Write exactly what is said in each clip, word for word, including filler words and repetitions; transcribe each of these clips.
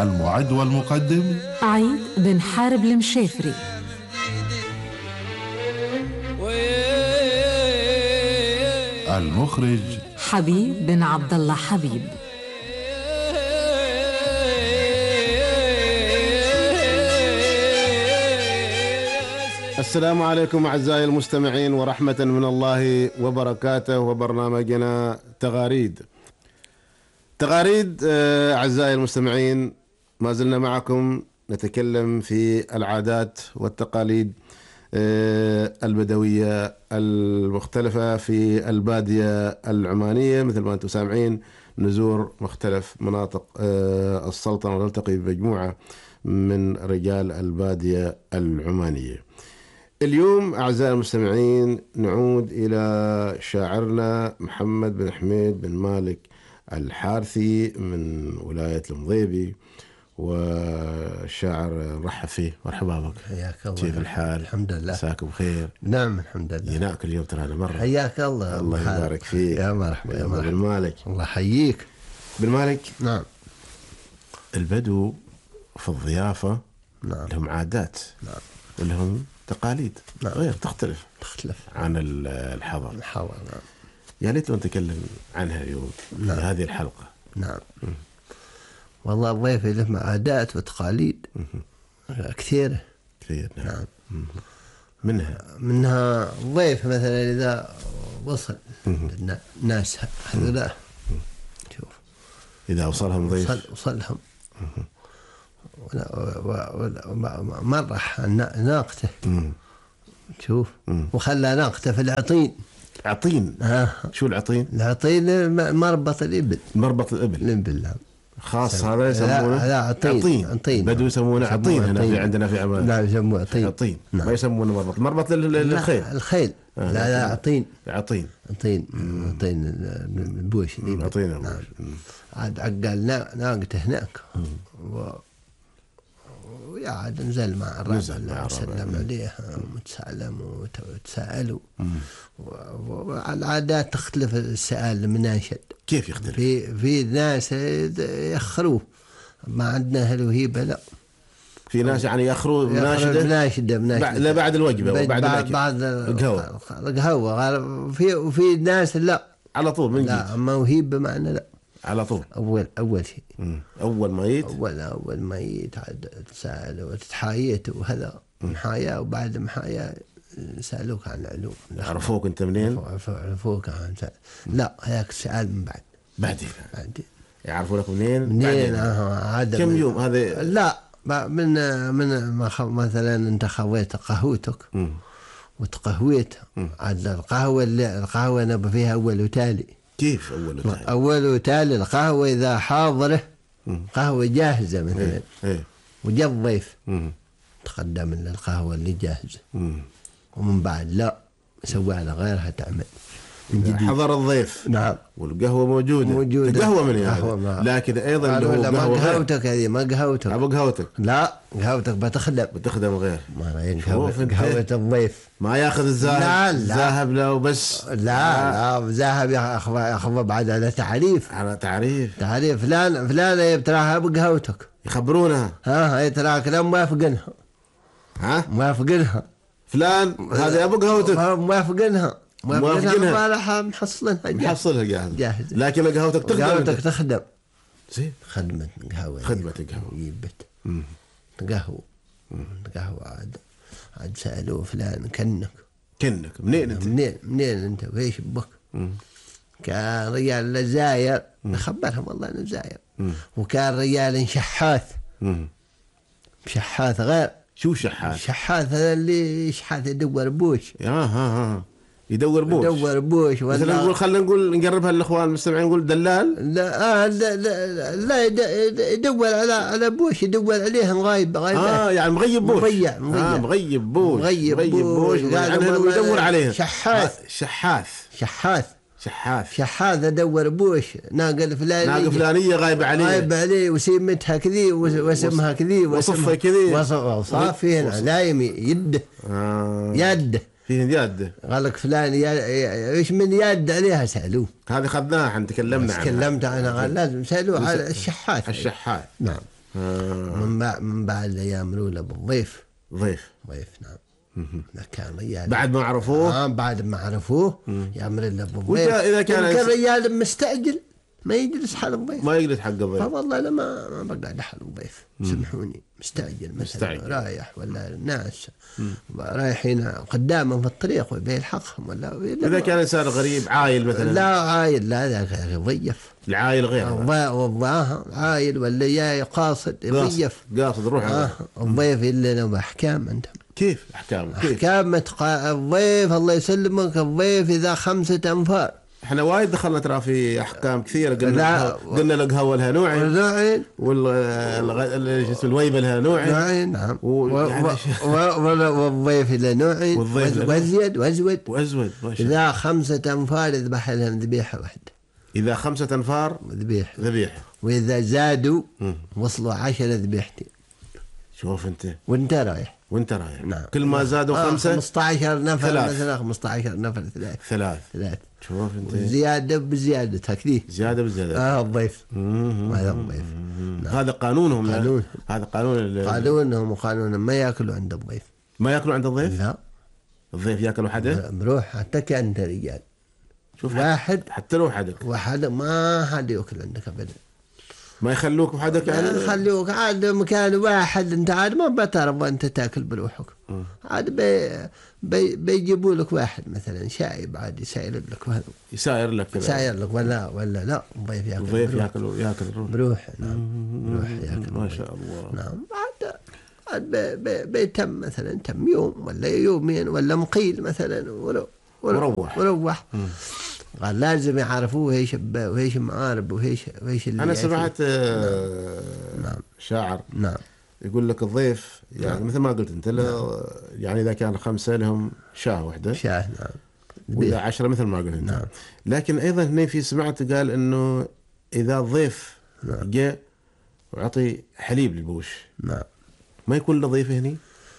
المعد والمقدم عيد بن حارب المشافري. المخرج حبيب بن عبد الله حبيب. السلام عليكم أعزائي المستمعين ورحمة من الله وبركاته، وبرنامجنا تغاريد. تغاريد أعزائي المستمعين، ما زلنا معكم نتكلم في العادات والتقاليد البدوية المختلفة في البادية العمانية. مثل ما أنتم سامعين نزور مختلف مناطق السلطنة ونلتقي بمجموعة من رجال البادية العمانية. اليوم أعزائي المستمعين نعود إلى شاعرنا محمد بن حميد بن مالك الحارثي من ولاية المضيبي، والشاعر نرحب فيه. مرحبا بك. حياك الله. كيف الحال؟ الحمد لله. مساك بخير. نعم الحمد لله. يناك اليوم ترى هذا مرة. حياك الله. الله يبارك فيك. يا مرحبا يا مرحبا بن مالك. الله يحييك. بن مالك، نعم. البدو في الضيافة نعم. لهم عادات، نعم، ولهم تقاليد نعم. غير تختلف تختلف عن الحضر. الحضر. نعم. يا ليت لو نتكلم عنها اليوم نعم. في هذه الحلقة. نعم. والله الضيف له عادات وتقاليد كثيرة كثير. نعم. نعم. منها منها الضيف مثلا إذا وصل ناس هذولا، شوف إذا وصلهم ضيف وصل وصلهم مرح ناقته، شوف، وخلى ناقته في العطين. عطين. ها. شو العطين؟ العطين مربط الإبل. مربط الإبل. الإبل خاص هذا يسمونه. لا عطين. عطين. عطين. بدو يسمونه عطين هنا في عندنا في عمان. لا يسمونه عطين. عطين. نعم. ما يسمونه مربط. مربط للخيل. الخيل. آه. لا لا عطين. عطين. عطين. عطين البوش. عطين. نعم. عاد عقل ناقته هناك. ويا عاد نزل مع الرجل سلم عليه وتسلم وتسألوا. والعادات تختلف. السؤال المناشد كيف يختلف؟ في في ناس يأخروه، ما عندنا هلوهيبة. لا، في ناس يعني يأخروا مناشدة مناشدة مناشدة لا بعد الوجبة وبعد بعد بعد القهوة. القهوة في وفي ناس لا على طول من لا موهيب بمعنى لا على طول. أول أول شيء أول ما يت أول أول ما يتعد تسأل وتتحايت وهذا محايا، وبعد محايا سألوك عن العلوم. عرفوك أنت منين؟ عرفوك عن سأل. لا، هيك السؤال من بعد. بعدين بعدين يعرفونك منين؟ منين؟ آه كم يوم هذا؟ لا، من من ما مثلا أنت خويت قهوتك وتقهويت. عاد القهوة اللي القهوة نبى فيها أول وتالي. كيف أول وتالي؟ أول وتالي القهوة إذا حاضرة قهوة جاهزة مثلا. ايه ايه. وجاء الضيف تقدم للقهوة اللي جاهزة. مم. ومن بعد لا سوى على غيرها تعمل من جديد. حضر الضيف. نعم. والقهوة موجودة. موجودة. القهوة من يعني. لكن أيضا لا، ما قهوتك هذه ما قهوتك. أبو قهوتك. لا، قهوتك بتخدم. بتخدم غير. ما هي قهوة الضيف. ما ياخذ الذهب. لا لا. ذهب له بس. لا لا ذهب ياخذ ياخذ بعد على تعريف. على تعريف. تعريف فلان فلان يبتراها بقهوتك. يخبرونها. ها هي تراك لا موافقينها. ها؟ موافقينها. فلان هذا أبو قهوتك. موافقينها. موافقينها. ما راح محصلينها. محصلها جاهز. جاهز. لكن قهوتك تخدم. قهوتك تخدم. زين. خدمة قهوة. خدمة قهوة. يبت. قهوة. قهوة عاد عاد سألوه فلان كنك. كنك منين أنت؟ منين منين أنت وإيش بك؟ كان رجال لزاير. خبرهم والله أنا زاير. وكان رجال شحاث. شحاث غير. شو شحاث؟ شحاث هذا اللي شحاث يدور بوش. اه ها ها يدور بوش. يدور بوش. مثلا نقول خلينا نقول نقربها للاخوان المستمعين نقول دلال. لا آه لا لا, لا يدور على على بوش يدور عليه غايب غايب. اه يعني مغيب بوش. مغيب مغيب. آه مغيب بوش. مغيب, مغيب بوش. بوش. يعني يدور عليه. شحاث. شحاث. شحاث. شحاث. شحاث ادور بوش ناقه الفلانيه. ناقه فلانيه غايبه عليه. غايبه عليه وسيمتها كذي واسمها كذي وصفها كذي. وصف فينا لايم يده. آه. يده. فيه يده. قال لك فلان ايش من يد عليها سالوه. هذه خذناها احنا تكلمنا عنها. تكلمت عنها. قال لازم سالوه على الشحاث. الشحاث. نعم. آه. من بعد من بعد أيام الأولى بالضيف. ضيف ضيف نعم. كان رجال بعد ما عرفوه. آه بعد ما عرفوه يأمر له بالضيف. وإذا إذا كان كان رجال مستعجل ما يجلس حال الضيف. ما يجلس حق الضيف. فوالله أنا ما ما بقعد حال الضيف. سامحوني مستعجل مثلا مستعجل. رايح ولا الناس رايحين قدامهم في الطريق وبيلحقهم ولا إذا كان إنسان غريب عايل مثلا. لا عايل لا ذاك يضيف. العايل غير. والله عايل ولا جاي قاصد يضيف. قاصد روح. آه الضيف إلا لو أحكام عندهم. كيف أحكام؟ كيف؟ أحكام متقا... الضيف الله يسلمك الضيف إذا خمسة أنفار. احنا وايد دخلنا ترى في احكام كثيره. قلنا قلنا القهوه لها نوعين. نوعين. والويبه لها نوعين. نوعين نعم. والضيف له نوعين. وازيد وازود. وازود. إذا خمسة أنفار يذبح لهم ذبيحة واحدة. إذا خمسة أنفار ذبيحة. ذبيحة. وإذا زادوا وصلوا عشرة ذبيحتين. شوف أنت. وأنت رايح. وأنت رايح. نعم. كل ما زادوا آه خمسة. خمسة عشر نفر ثلاث. مثلا خمسة عشر نفر ثلاث. ثلاث. ثلاث. شوف أنت. زيادة بزيادة هكذي. زيادة بزيادة. آه الضيف. هذا الضيف. نعم. هذا قانونهم. قانون. هذا قانون. قانونهم وقانونهم ما يأكلوا عند الضيف. ما يأكلوا عند الضيف؟ لا. الضيف يأكلوا حدا؟ بروح حتى كأنت رجال. شوف واحد. حتى لو حدك. واحد ما حد يأكل عندك أبدا. ما يخلوك بحدك يعني. يخلوك عاد مكان واحد انت عاد ما بتعرف انت تاكل بروحك. عاد بي بي بيجيبوا لك واحد مثلا شايب عاد يساير لك وهذا. يساير لك كذا. يساير لك ولا ولا لا الضيف ياكل. الضيف ياكل ياكل بروح. نعم. بروح ياكل. ما شاء الله. نعم. عاد عاد بي بي بيتم مثلا تم يوم ولا يومين ولا مقيل مثلا ورو وروح. وروح. قال لازم يعرفوه ايش وايش معارب وايش وايش اللي انا سمعت آه نعم. شاعر نعم. يقول لك الضيف يعني نعم. مثل ما قلت انت نعم. يعني اذا كان خمسه لهم شاه واحده. شاه نعم. واذا عشرة مثل ما قلت انت. نعم. لكن ايضا هنا في سمعت قال انه اذا الضيف نعم. جاء ويعطي حليب للبوش. نعم. ما يكون له ضيف هني.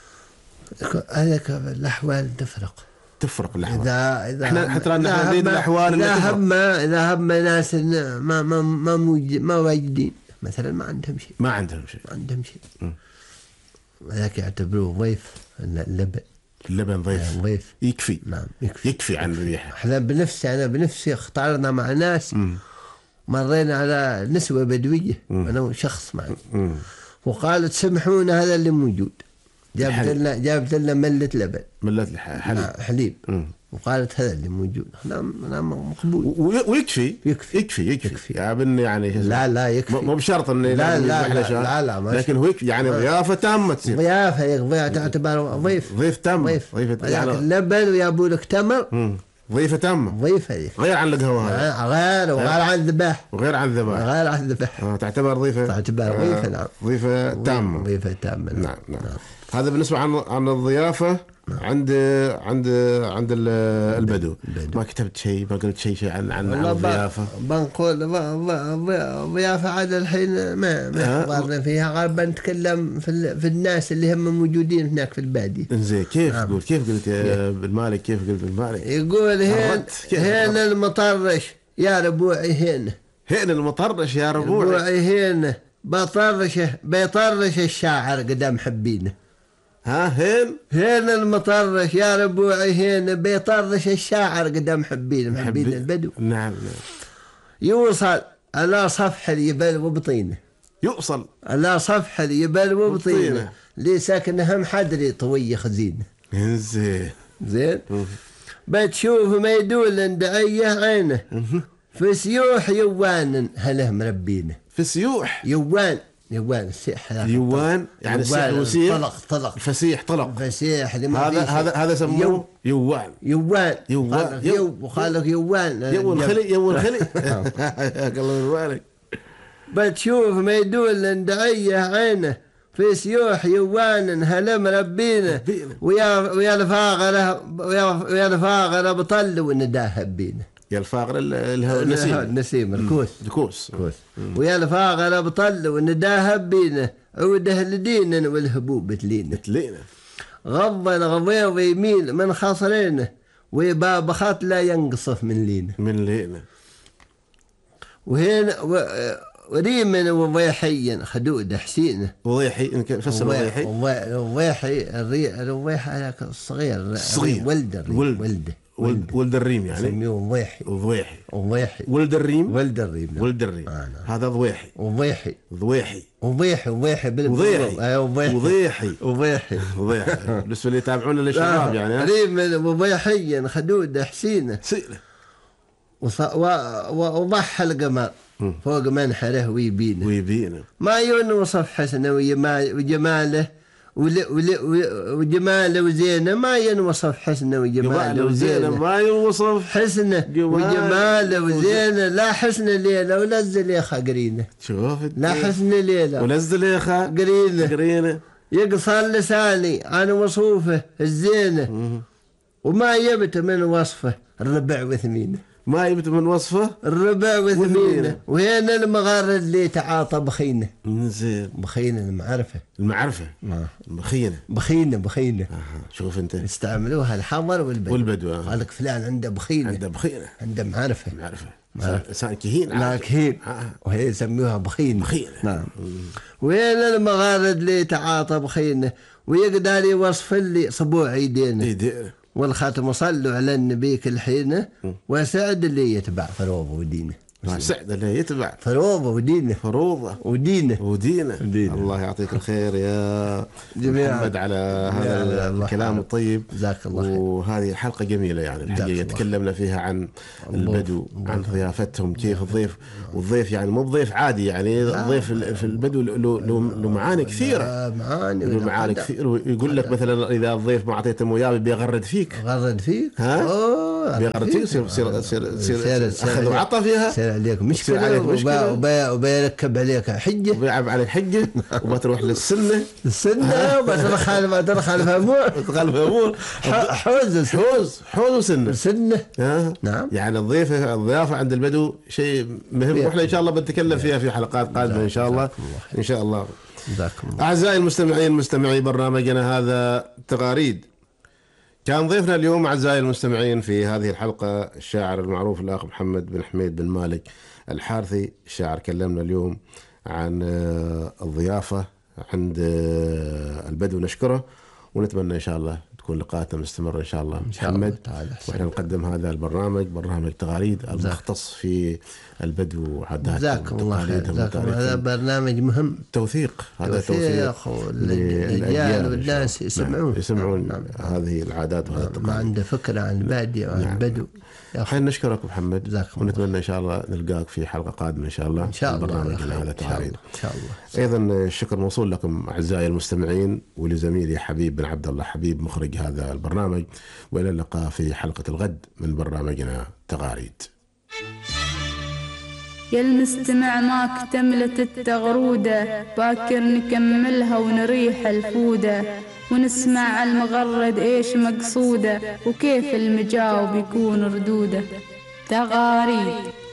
هذاك الاحوال تفرق. تفرق الاحوال. اذا اذا احنا حتى رانا نريد الاحوال اللي اذا هم اذا هم ناس ما ما ما موجود ما واجدين مثلا ما عندهم شيء. ما عندهم شيء. ما عندهم شيء. ولكن يعتبروه ضيف. اللبن. اللبن ضيف. ضيف. يكفي. نعم يكفي. يكفي عن الريحه. احنا بنفسي انا بنفسي اختارنا مع ناس. م. مرينا على نسوة بدوية. م. انا شخص معي. م. وقالت سمحونا هذا اللي موجود. جابت لنا جابت لنا ملة لبن. ملة حليب. حليب. وقالت هذا اللي موجود. انا انا مقبول. ويكفي يكفي يكفي يكفي, يكفي. يعني يعني لا لا يكفي. مو بشرط انه لا لا لا, لا لا لا لكن هو يكفي يعني ضيافه تامه تصير. ضيافه يقضيها تعتبر ضيف. ضيف تام. ضيف. ضيف يعني لبن ويابوا لك تمر. ضيفه تامه. ضيفه دي. غير عن القهوه هذا. غير وغير عن الذبح. وغير عن الذبح. غير عن الذبح. آه تعتبر ضيفه. تعتبر ضيفه نعم. ضيفه تامه. ضيفه تامه. نعم نعم. هذا بالنسبة عن عن الضيافة عند عند عند البدو. ما كتبت شيء ما قلت شيء شيء عن عن الضيافة. بنقول الضيافة عاد الحين ما ما حضرنا فيها غير بنتكلم في في الناس اللي هم موجودين هناك في البادية. إنزين كيف تقول كيف قلت بن مالك كيف قلت بن مالك؟ يقول هين هين المطرش يا ربوعي هين. هين المطرش يا ربوعي. ربوعي هين بطرشه بيطرش الشاعر قدام حبينه. ها هين هين المطرش يا ربوعي هين بيطرش الشاعر قدام حبين محبين البدو. نعم نعم. يوصل على صفح الجبل وبطينه. يوصل على صفح الجبل وبطينه لي ساكنهم حدري طوي خزينه. زين زين. بتشوف ما يدول دعيه عينه. في سيوح يوان هله مربينه. في سيوح يوان يوان السيح يوان يعني السيح وسيح طلق طلق فسيح طلق فسيح هذا هذا هذا سموه يوان يوان يوان يو وخالك يوان يو الخلي يو الخلي الله يبارك. بتشوف ما يدول دعيه عينه في سيوح يوان هلم ربينا ويا ويا الفاغره ويا الفاغره بطل ونداه بينا. يا الفاغر النسيم النسيم الكوس الكوس كوس. ويا الفاغر بطل ونداه بينا عوده لدينا والهبوب تلينا تلينا. غضا غضيض يميل من خصرينه وباب خط لا ينقصف من لينا من لينا. وهنا وريما وضيحيا خدود حسينه. وضيحي فسر وضيحي. وضيحي الري الوضيح هذاك الصغير الصغير ولد الريم. ولد ولد ولد ولد الريم يعني يسميه وضيحي. وضيحي وضيحي ولد الريم. ولد الريم نعم. ولد الريم آه نعم. هذا ضويحي. وضيحي ضويحي وضيحي وضيحي وضيحي ايوه وضيحي وضيحي وضيحي وضيحي بالنسبه اللي يتابعونا للشباب يعني ريما وضيحيا خدود حسينه. سئله وضح القمر فوق منحره ويبينه. ويبينه ما ينوصف حسنه وجماله وجماله وزينه. ما ينوصف حسنه وجماله وزينه. ما ينوصف حسنه وجماله وزينه. لا حسن ليله ولا الزليخه قرينه. شوف لا حسن ليله ولا الزليخه قرينه. قرينه يقصر لساني عن وصوفه الزينه. وما يبت من وصفه الربع وثمينه. ما يبت من وصفه الربع وثمينه. وهنا المغارد اللي تعاطى بخينه. زين بخينه المعرفه. المعرفه آه. بخينه بخينه بخينه. آه. شوف انت يستعملوها الحضر والبدو. والبدو آه. قال لك فلان عنده بخينه. عنده بخينه. عنده معرفه. معرفه انسان كهين. لا كهين. آه. وهي يسموها بخينه. بخينه نعم. وهنا المغارد اللي تعاطى بخينه. ويقدر يوصف اللي صبوع يدينه. يدينه. والختم صلوا على النبي كل حين. وسعد اللي يتبع فروضه ودينه. سعد اللي يتبع فروضه ودينه. فروضه ودينه ودينه. ودينه. الله يعطيك الخير يا جميعا. محمد على هذا الكلام الطيب. جزاك الله خير. وهذه حلقة جميلة يعني الحقيقة تكلمنا فيها عن البدو عن ضيافتهم كيف الضيف. والضيف يعني مو ضيف عادي يعني الضيف في البدو له له معاني كثيرة. معاني له معاني كثيرة. ويقول لك مثلا إذا الضيف ما أعطيته مويه بيغرد فيك. غرد فيك. ها؟ بيغرد فيك. يصير يصير يصير أخذ وعطى فيها. يصير عليك مشكلة. عليك مشكلة. وبا وبيركب عليك حجة. وبيلعب عليك حجة. وبتروح للسنة. السنة وبتدخل ما تدخل في أمور. تدخل في أمور. حوز حوز حوز وسنة. سنة. آه. نعم. يعني الضيفة الضيافة عند البدو شيء مهم واحنا إن شاء الله بنتكلم فيها في حلقات قادمة إن شاء الله. إن شاء الله. أعزائي المستمعين مستمعي برنامجنا هذا تغاريد. كان ضيفنا اليوم أعزائي المستمعين في هذه الحلقة الشاعر المعروف الأخ محمد بن حميد بن مالك الحارثي. الشاعر كلمنا اليوم عن الضيافة عند البدو. نشكره ونتمنى إن شاء الله تكون لقاءاتنا مستمرة إن شاء الله محمد. وإحنا نقدم هذا البرنامج برنامج تغاريد المختص في البدو وعاداتهم. جزاكم الله خير. هذا برنامج مهم. توثيق. هذا توثيق للأجيال والناس يسمعون. نعم. يسمعون نعم. هذه العادات وهذه التقاليد. ما عنده فكرة عن البادية وعن نعم. البدو. حين نشكرك محمد ونتمنى إن شاء الله نلقاك في حلقة قادمة إن شاء الله. إن شاء الله. برنامج هذا تغاريد. إن شاء الله. أيضا الشكر موصول لكم أعزائي المستمعين ولزميلي حبيب بن عبد الله حبيب مخرج هذا البرنامج. وإلى اللقاء في حلقة الغد من برنامجنا تغاريد. يا المستمع ما اكتملت التغرودة باكر نكملها ونريح الفودة ونسمع المغرد ايش مقصوده وكيف المجاوب يكون ردوده. تغاريد.